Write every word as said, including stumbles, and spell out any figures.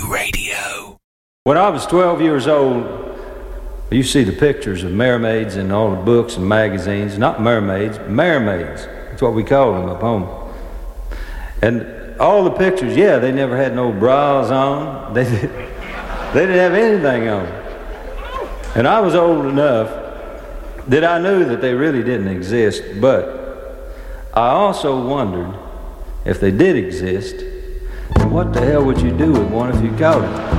Radio. When I was twelve years old, you see the pictures of mermaids in all the books and magazines. Not mermaids, mermaids. That's what we call them up home. And all the pictures, yeah, they never had no bras on. They, did, they didn't have anything on. And I was old enough that I knew that they really didn't exist, but I also wondered if they did exist, what the hell would you do with one if you caught it?